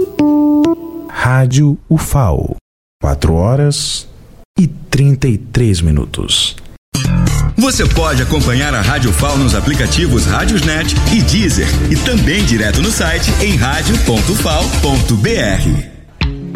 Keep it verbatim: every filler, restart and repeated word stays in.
Rádio U F A O, quatro horas e trinta e três minutos. Você pode acompanhar a Rádio U F A O nos aplicativos Rádiosnet e Deezer e também direto no site em rádio ponto ufal ponto br.